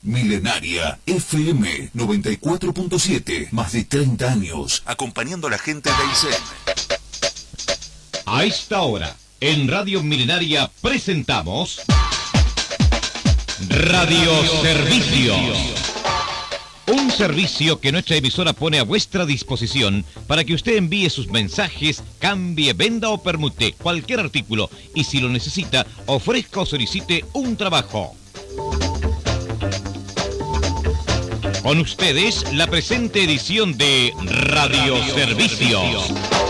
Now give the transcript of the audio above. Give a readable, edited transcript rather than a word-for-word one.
Milenaria FM 94.7, más de 30 años, acompañando a la gente de Aysén. A esta hora, en Radio Milenaria presentamos Radio Servicio. Un servicio que nuestra emisora pone a vuestra disposición para que usted envíe sus mensajes, cambie, venda o permute cualquier artículo y si lo necesita, ofrezca o solicite un trabajo. Con ustedes, la presente edición de Radio Servicio.